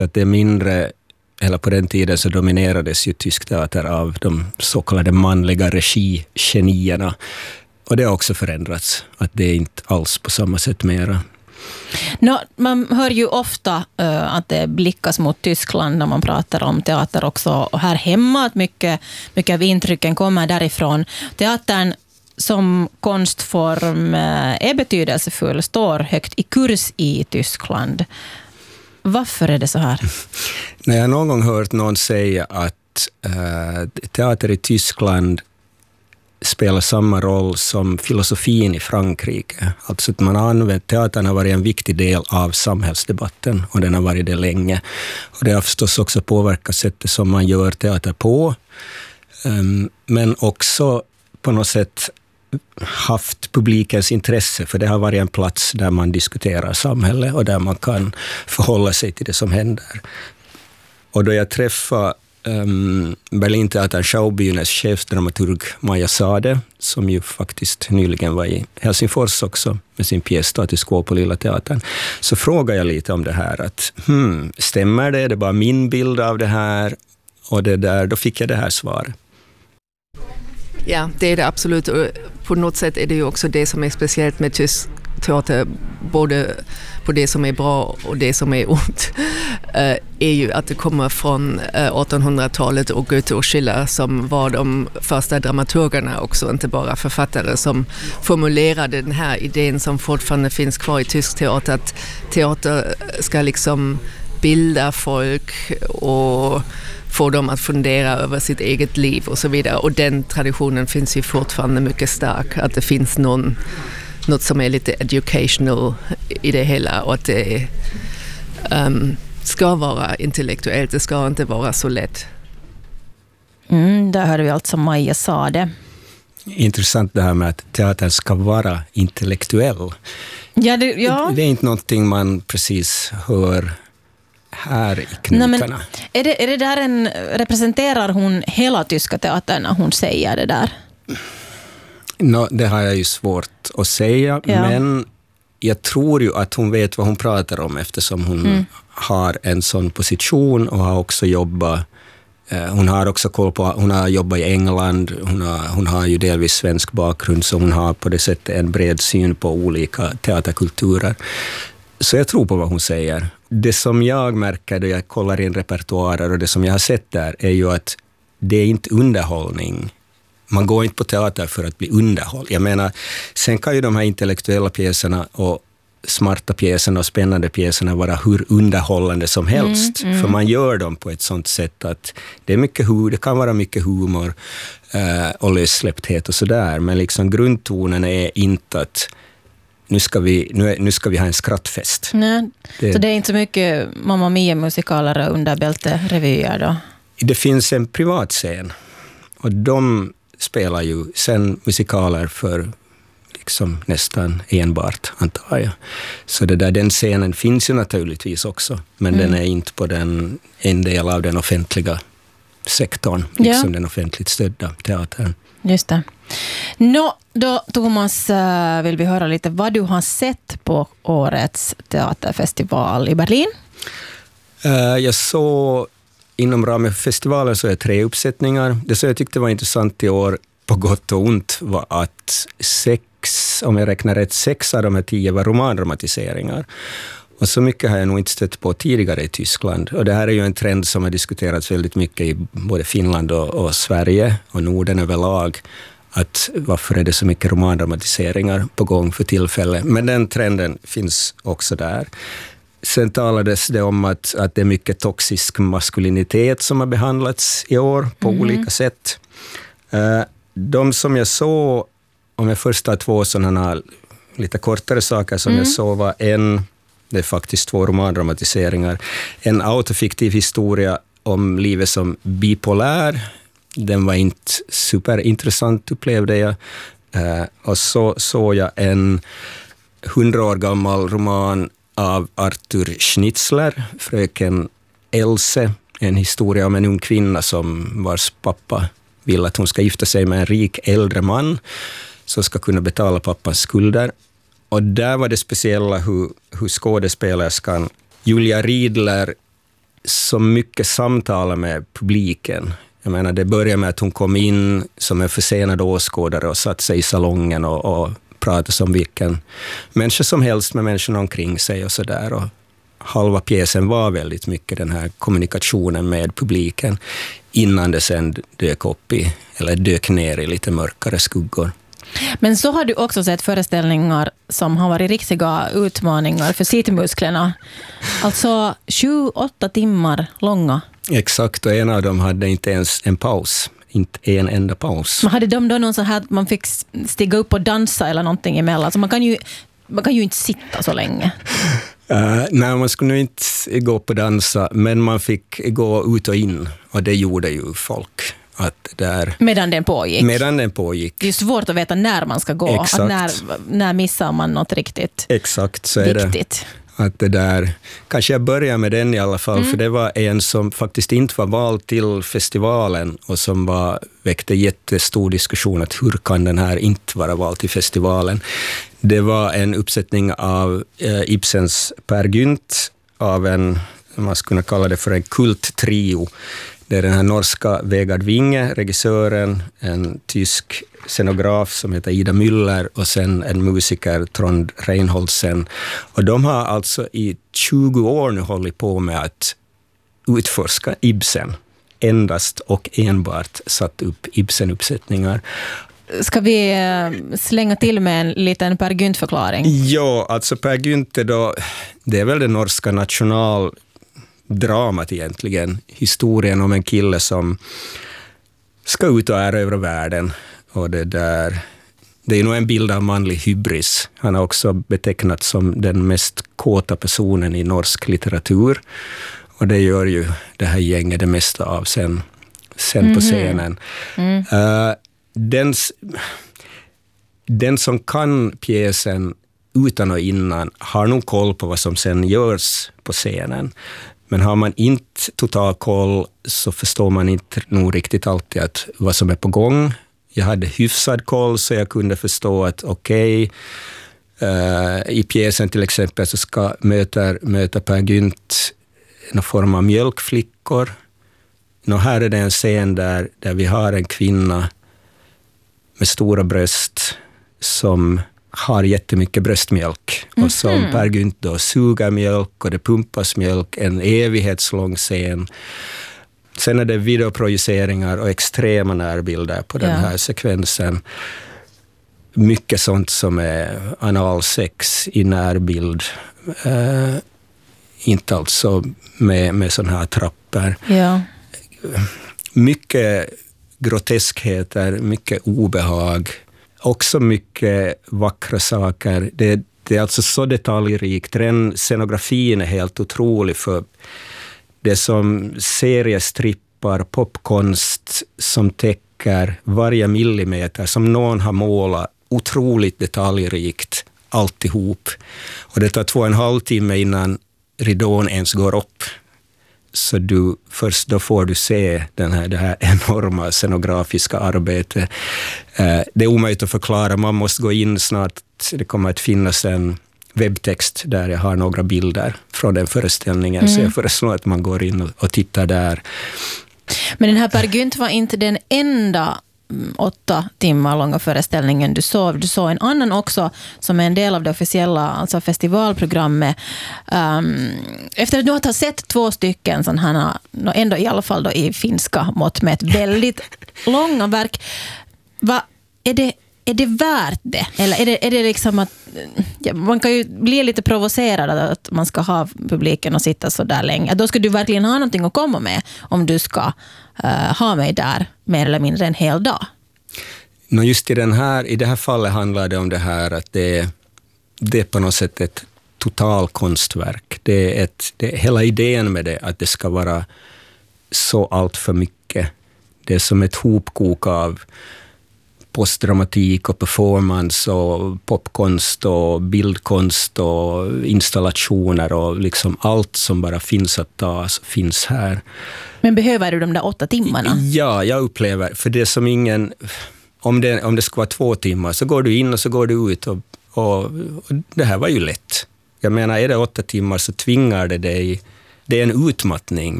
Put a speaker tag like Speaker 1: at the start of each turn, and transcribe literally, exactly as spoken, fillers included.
Speaker 1: Att det är mindre, eller på den tiden så dominerades ju tysk teater av de så kallade manliga regigenierna. Och det har också förändrats, att det är inte alls på samma sätt mera.
Speaker 2: No, man hör ju ofta uh, att det blickas mot Tyskland när man pratar om teater också. Och här hemma att mycket, mycket av intrycken kommer därifrån. Teatern som konstform uh, är betydelsefull, står högt i kurs i Tyskland. Varför är det så här?
Speaker 1: När jag någon gång hört någon säga att uh, teater i Tyskland spelar samma roll som filosofin i Frankrike. Alltså att man har använt, teatern har varit en viktig del av samhällsdebatten och den har varit det länge. Och det har förstås också påverkat sättet som man gör teater på. Um, men också på något sätt haft publikens intresse, för det har varit en plats där man diskuterar samhället och där man kan förhålla sig till det som händer. Och då jag träffade Um, Berlinteatern Schaubynes chefdramaturg Maja Sade, som ju faktiskt nyligen var i Helsingfors också med sin pjäs Status quo på Lilla Teatern, så frågade jag lite om det här att hmm, stämmer det? Är det bara min bild av det här? Och det där, då fick jag det här svar.
Speaker 3: Ja, det är det absolut. Och på något sätt är det ju också det som är speciellt med tysk teater, både på det som är bra och det som är ont, är ju att det kommer från artonhundratalet och Goethe och Schiller som var de första dramaturgerna också, inte bara författare, som formulerade den här idén som fortfarande finns kvar i tysk teater, att teater ska liksom bilda folk och få dem att fundera över sitt eget liv och så vidare. Och den traditionen finns ju fortfarande mycket stark, att det finns någon något som är lite educational i det hela och att det um, ska vara intellektuellt, det ska inte vara så lätt.
Speaker 2: Mm, där hörde vi alltså Maja Sade.
Speaker 1: Intressant det här med att teatern ska vara intellektuell.
Speaker 2: Ja, det, ja.
Speaker 1: Det, det är inte någonting man precis hör här i knutarna. Nej, men
Speaker 2: är, det, är det där en, representerar hon hela tyska teatern när hon säger det där?
Speaker 1: No, det har jag ju svårt att säga, ja. Men jag tror ju att hon vet vad hon pratar om, eftersom hon mm. har en sån position och har också jobbat, eh, hon har också koll på, hon har jobbat i England, hon har, hon har ju delvis svensk bakgrund, så hon har på det sättet en bred syn på olika teaterkulturer. Så jag tror på vad hon säger. Det som jag märker då jag kollar in repertoarer och det som jag har sett där är ju att det är inte underhållning. Man går inte på teater för att bli underhåll. Jag menar, sen kan ju de här intellektuella pjäserna och smarta pjäserna och spännande pjäserna vara hur underhållande som helst. Mm, mm. För man gör dem på ett sånt sätt att det är mycket hu- det kan vara mycket humor eh, och lössläppthet och sådär. Men liksom grundtonen är inte att nu ska vi, nu, är, nu ska vi ha en skrattfest.
Speaker 2: Nej. Det, så det är inte så mycket Mamma Mia-musikaler och underbälte-revyer då?
Speaker 1: Det finns en privatscen och de spelar ju sen musikaler för liksom nästan enbart, antar jag. Så det där, den scenen finns ju naturligtvis också, men mm. den är inte på den, en del av den offentliga sektorn, liksom ja. Den offentligt stödda teatern.
Speaker 2: Just det. Nå, då Thomas vill vi höra lite vad du har sett på årets teaterfestival i Berlin.
Speaker 1: Uh, jag såg inom ramen för festivalen så är det tre uppsättningar. Det som jag tyckte var intressant i år, på gott och ont, var att sex, om jag räknar rätt, sex av de här tio var romandramatiseringar. Och så mycket har jag nog inte stött på tidigare i Tyskland. Och det här är ju en trend som har diskuterats väldigt mycket i både Finland och, och Sverige och Norden överlag. Att varför är det så mycket romandramatiseringar på gång för tillfället. Men den trenden finns också där. Sen talades det om att, att det är mycket toxisk maskulinitet som har behandlats i år på mm. olika sätt. Uh, de som jag såg, om jag först har två sådana lite kortare saker som mm. jag såg, var en, det är faktiskt två romandramatiseringar, en autofiktiv historia om livet som bipolär. Den var inte superintressant, upplevde jag. Uh, och så såg jag en hundra år gammal roman av Arthur Schnitzler, Fröken Else, en historia om en ung kvinna som vars pappa vill att hon ska gifta sig med en rik äldre man som ska kunna betala pappans skulder. Och där var det speciella hur, hur skådespelerskan Julia Riedler så mycket samtal med publiken. Jag menar, det började med att hon kom in som en försenad åskådare och satt sig i salongen och, och pratade som vilken människa som helst med människorna omkring sig och sådär. Och halva pjäsen var väldigt mycket den här kommunikationen med publiken innan det sen dök upp i, eller dök ner i lite mörkare skuggor.
Speaker 2: Men så har du också sett föreställningar som har varit riktiga utmaningar för sittmusklerna. Alltså sju, åtta timmar långa.
Speaker 1: Exakt, och en av dem hade inte ens en paus. Inte en enda paus.
Speaker 2: Men hade de då någon sån här att man fick stiga upp och dansa eller någonting emellan? Alltså man kan ju, man kan ju inte sitta så länge.
Speaker 1: Uh, nej, man skulle nog inte gå på dansa, men man fick gå ut och in. Och det gjorde ju folk. Att där,
Speaker 2: medan den pågick.
Speaker 1: Medan den pågick.
Speaker 2: Det är svårt att veta när man ska gå. Att när, när missar man något riktigt
Speaker 1: Exakt, så är
Speaker 2: viktigt.
Speaker 1: Det. Att det där, kanske jag börjar med den i alla fall, mm. för det var en som faktiskt inte var vald till festivalen och som var, väckte jättestor diskussion att hur kan den här inte vara vald till festivalen. Det var en uppsättning av eh, Ibsens Per Gynt av en, man skulle kalla det för en kulttrio. Det är den här norska Vegard Winge, regissören, en tysk scenograf som heter Ida Müller och sen en musiker, Trond Reinholdsen. Och de har alltså i tjugo år nu hållit på med att utforska Ibsen. Endast och enbart satt upp Ibsen-uppsättningar.
Speaker 2: Ska vi slänga till med en liten Per Gynt-förklaring?
Speaker 1: Ja, alltså Per Gynt är då, det är väl det norska national dramat egentligen. Historien om en kille som ska ut och erövra världen. Och det där, det är nog en bild av manlig hybris. Han har också betecknats som den mest kåta personen i norsk litteratur. Och det gör ju det här gänget det mesta av sen, sen mm-hmm. på scenen. Mm. Uh, den, den som kan pjäsen utan och innan har nog koll på vad som sen görs på scenen. Men har man inte total koll så förstår man inte nog riktigt alltid att vad som är på gång. Jag hade hyfsad koll så jag kunde förstå att okej, okay, uh, i pjäsen till exempel så ska möta, möta Per Gynt någon form av mjölkflickor. Nå, här är det en scen där, där vi har en kvinna med stora bröst som har jättemycket bröstmjölk mm-hmm. och som Per Gynt då suger mjölk och det pumpas mjölk, en evighetslång scen. Sen är det videoprojiceringar och extrema närbilder på den ja. här sekvensen. Mycket sånt som är analsex i närbild. Uh, inte alltså med, med sådana här trappor.
Speaker 2: Ja.
Speaker 1: Mycket groteskheter, mycket obehag. Också mycket vackra saker. Det, det är alltså så detaljrikt. Den scenografin är helt otrolig för det som seriestrippar, popkonst som täcker varje millimeter som någon har målat otroligt detaljrikt alltihop. Och det tar två och en halv timme innan ridån ens går upp. Så du, först då får du se den här, det här enorma scenografiska arbetet. Eh, det är omöjligt att förklara. Man måste gå in snart. Det kommer att finnas en webbtext där jag har några bilder från den föreställningen. Mm. Så jag föreslår att man går in och, och tittar där.
Speaker 2: Men den här Per Gynt var inte den enda åtta timmar långa föreställningen du såg. Du såg en annan också som är en del av det officiella alltså festivalprogrammet. Um, efter att du har sett två stycken sådana här, ändå i alla fall då i finska mått med ett väldigt långa verk. Va, är det Är det värt det? Eller är det, är det liksom att ja, man kan ju bli lite provocerad att man ska ha publiken och sitta så där länge. Då ska du verkligen ha någonting att komma med om du ska uh, ha mig där mer eller mindre en hel dag.
Speaker 1: No, just i, den här, i det här fallet handlar det om det här att det, det är på något sätt ett totalkonstverk. Det är, ett, det är hela idén med det att det ska vara så allt för mycket. Det är som ett hopkok av postdramatik och performance och popkonst och bildkonst och installationer och liksom allt som bara finns att ta finns här.
Speaker 2: Men behöver du de där åtta timmarna?
Speaker 1: Ja, jag upplever, för det som ingen, om det, om det ska vara två timmar så går du in och så går du ut och, och, och det här var ju lätt. Jag menar, är det åtta timmar så tvingar det dig det är en utmattning